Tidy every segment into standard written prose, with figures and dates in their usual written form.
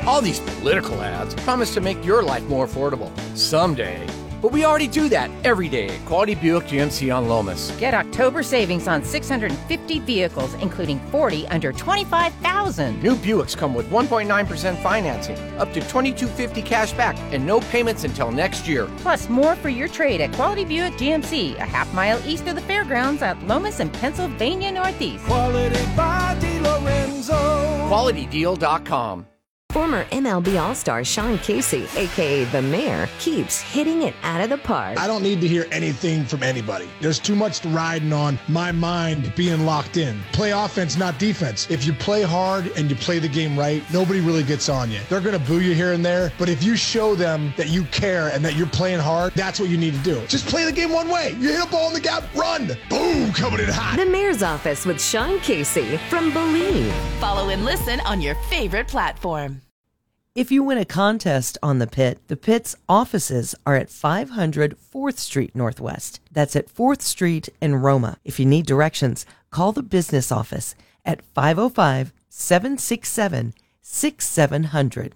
All these political ads promise to make your life more affordable. Someday. But we already do that every day at Quality Buick GMC on Lomas. Get October savings on 650 vehicles, including 40 under $25,000. New Buicks come with 1.9% financing, up to $2,250 cash back, and no payments until next year. Plus, more for your trade at Quality Buick GMC, a half mile east of the fairgrounds at Lomas and Pennsylvania Northeast. Quality by DiLorenzo. QualityDeal.com. Former MLB All-Star Sean Casey, a.k.a. The Mayor, keeps hitting it out of the park. I don't need to hear anything from anybody. There's too much riding on my mind being locked in. Play offense, not defense. If you play hard and you play the game right, nobody really gets on you. They're going to boo you here and there, but if you show them that you care and that you're playing hard, that's what you need to do. Just play the game one way. You hit a ball in the gap, run. Boom, coming in hot. The Mayor's Office with Sean Casey from Believe. Follow and listen on your favorite platform. If you win a contest on The Pit's offices are at 500 4th Street Northwest. That's at 4th Street in Roma. If you need directions, call the business office at 505-767-6700.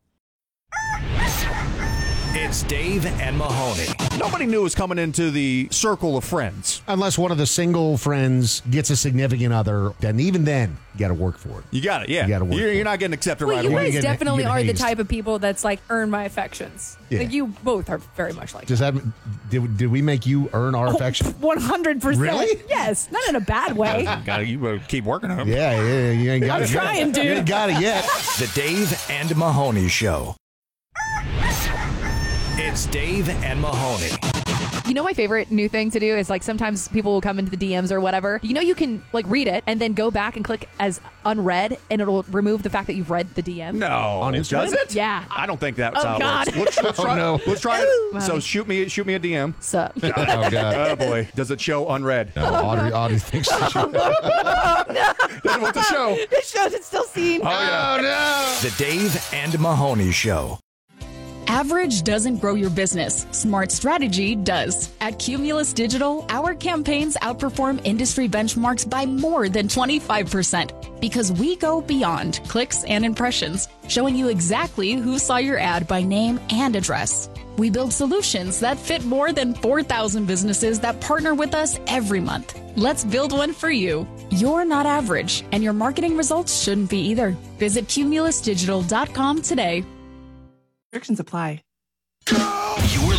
It's Dave and Mahoney. Nobody knew it was coming into the circle of friends. Unless one of the single friends gets a significant other, then even then, you got to work for it. You got it, yeah. You got to work You're not getting accepted right you away. guys definitely are the type of people that's like, earn my affections. Yeah. Like, you both are very much like Does that. Did we make you earn our affection? 100%. Really? Yes. Not in a bad way. You keep working on them. Yeah, you ain't got I'm it trying, yet. dude. You ain't got it yet. The Dave and Mahoney Show. It's Dave and Mahoney. You know, my favorite new thing to do is, like, sometimes people will come into the DMs or whatever. You know, you can, like, read it and then go back and click as unread, and it'll remove the fact that you've read the DM. No. On Instagram? Does it? Yeah. I don't think that's Oh, how God. it works. Let's try, no. let's try it. So shoot me a DM. Sup? Oh, God. Oh, boy. Does it show unread? No, Audrey thinks she should. That's what the show. It shows it's still seen. Oh, yeah. no. The Dave and Mahoney Show. Average doesn't grow your business. Smart strategy does. At Cumulus Digital, our campaigns outperform industry benchmarks by more than 25% because we go beyond clicks and impressions, showing you exactly who saw your ad by name and address. We build solutions that fit more than 4,000 businesses that partner with us every month. Let's build one for you. You're not average, and your marketing results shouldn't be either. Visit cumulusdigital.com today. Restrictions apply. You're